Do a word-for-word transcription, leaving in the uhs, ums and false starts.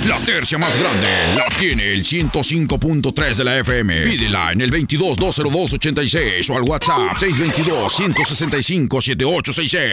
La tercia más grande la tiene el ciento cinco punto tres de la F M. Pídela en el veintidós, dos cero dos, ochenta y seis o al WhatsApp seis dos dos, uno seis cinco, siete ocho seis seis.